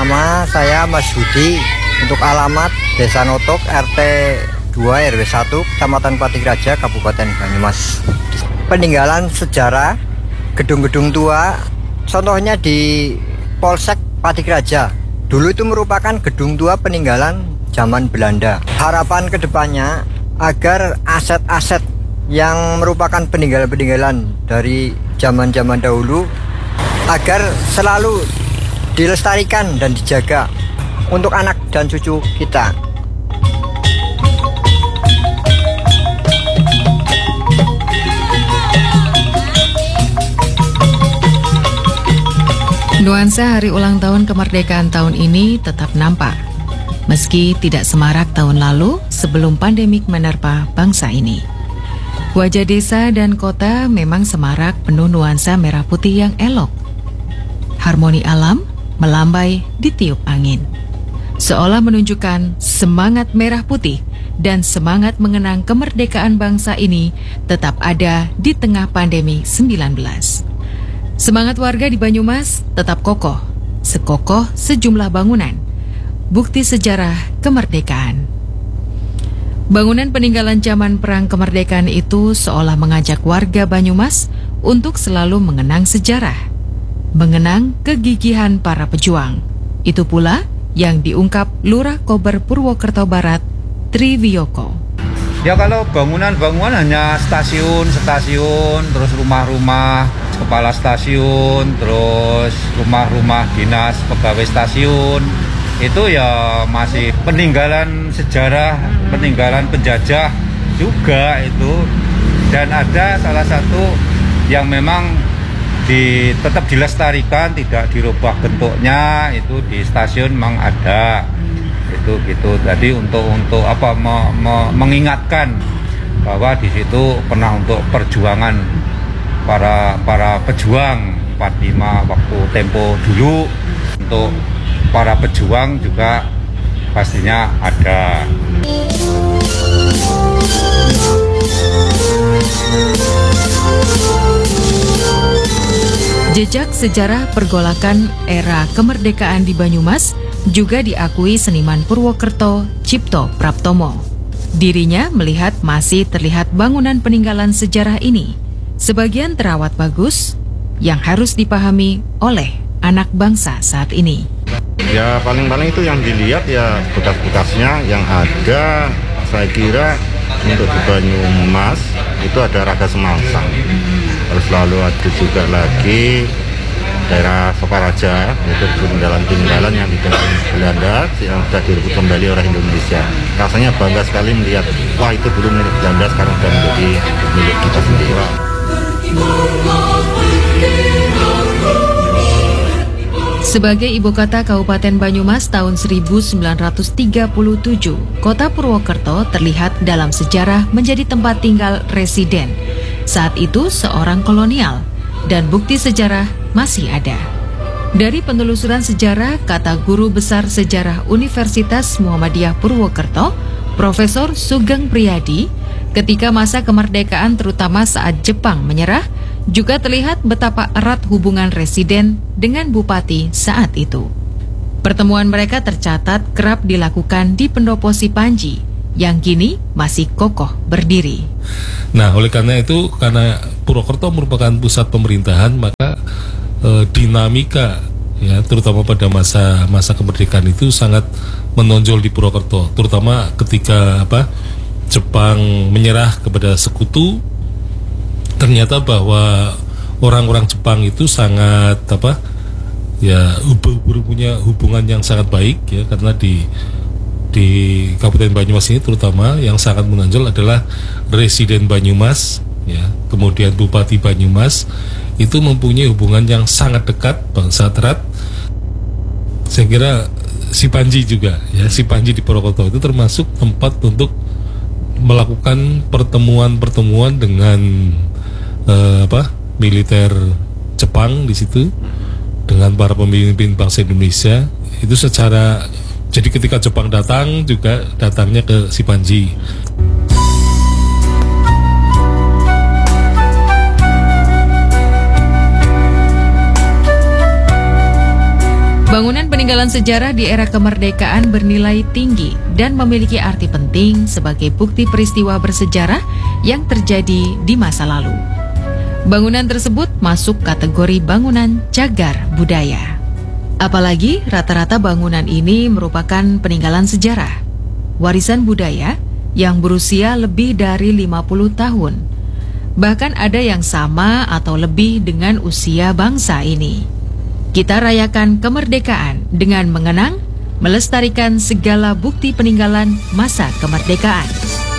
Nama saya Mas Budi. Untuk alamat Desa Notok RT 2 RW 1 Kecamatan Patikraja Kabupaten Banyumas. Peninggalan sejarah gedung-gedung tua, contohnya di Polsek Patikraja. Dulu itu merupakan gedung tua peninggalan zaman Belanda. Harapan kedepannya agar aset-aset yang merupakan peninggalan-peninggalan dari zaman-zaman dahulu agar selalu dilestarikan dan dijaga untuk anak dan cucu kita. Nuansa hari ulang tahun kemerdekaan tahun ini tetap nampak, meski tidak semarak tahun lalu sebelum pandemik menerpa bangsa ini. Wajah desa dan kota memang semarak, penuh nuansa merah putih yang elok. Harmoni alam melambai ditiup angin, seolah menunjukkan semangat merah putih dan semangat mengenang kemerdekaan bangsa ini tetap ada di tengah pandemi 19. Semangat warga di Banyumas tetap kokoh, sekokoh sejumlah bangunan, bukti sejarah kemerdekaan. Bangunan peninggalan zaman perang kemerdekaan itu seolah mengajak warga Banyumas untuk selalu mengenang sejarah, mengenang kegigihan para pejuang. Itu pula yang diungkap Lurah Kober Purwokerto Barat, Tri Wiyoko. Ya kalau bangunan-bangunan hanya stasiun, terus rumah-rumah kepala stasiun, terus rumah-rumah dinas pegawai stasiun, itu ya masih peninggalan sejarah, peninggalan penjajah juga itu. Dan ada salah satu yang memang tetap dilestarikan, tidak dirubah bentuknya, itu di stasiun memang ada. Itu gitu. Jadi untuk apa mengingatkan bahwa di situ pernah untuk perjuangan para pejuang 45 waktu tempo dulu. Untuk para pejuang juga pastinya ada. Jejak sejarah pergolakan era kemerdekaan di Banyumas juga diakui seniman Purwokerto Cipto Praptomo. Dirinya melihat masih terlihat bangunan peninggalan sejarah ini. Sebagian terawat bagus yang harus dipahami oleh anak bangsa saat ini. Ya paling-paling itu yang dilihat ya bekas-bekasnya yang ada. Saya kira untuk di Banyumas itu ada Raga Semangsang. Terus lalu ada juga lagi daerah Sokaraja, yaitu peninggalan-peninggalan yang ditinggalkan Belanda yang sudah direbut kembali oleh Indonesia. Rasanya bangga sekali melihat, wah itu dulu milik Belanda, sekarang sudah menjadi milik kita sendiri. Sebagai ibu kota Kabupaten Banyumas tahun 1937, kota Purwokerto terlihat dalam sejarah menjadi tempat tinggal residen. Saat itu seorang kolonial, dan bukti sejarah masih ada. Dari penelusuran sejarah, kata Guru Besar Sejarah Universitas Muhammadiyah Purwokerto, Profesor Sugeng Priyadi, ketika masa kemerdekaan terutama saat Jepang menyerah, juga terlihat betapa erat hubungan residen dengan bupati saat itu. Pertemuan mereka tercatat kerap dilakukan di Pendopo Sipanji, yang kini masih kokoh berdiri. Nah, oleh karena itu, karena Purwokerto merupakan pusat pemerintahan, maka dinamika ya, terutama pada masa kemerdekaan itu sangat menonjol di Purwokerto, terutama ketika Jepang menyerah kepada sekutu. Ternyata bahwa orang-orang Jepang itu sangat punya hubungan yang sangat baik ya, karena di Kabupaten Banyumas ini terutama yang sangat menonjol adalah residen Banyumas ya, kemudian Bupati Banyumas itu mempunyai hubungan yang sangat dekat, sangat erat. Saya kira Sipanji juga ya, Sipanji di Purwokerto itu termasuk tempat untuk melakukan pertemuan-pertemuan dengan militer Jepang di situ dengan para pemimpin bangsa Indonesia itu secara. Jadi ketika Jepang datang juga datangnya ke Sipanji. Bangunan peninggalan sejarah di era kemerdekaan bernilai tinggi dan memiliki arti penting sebagai bukti peristiwa bersejarah yang terjadi di masa lalu. Bangunan tersebut masuk kategori bangunan cagar budaya. Apalagi rata-rata bangunan ini merupakan peninggalan sejarah, warisan budaya yang berusia lebih dari 50 tahun. Bahkan ada yang sama atau lebih dengan usia bangsa ini. Kita rayakan kemerdekaan dengan mengenang, melestarikan segala bukti peninggalan masa kemerdekaan.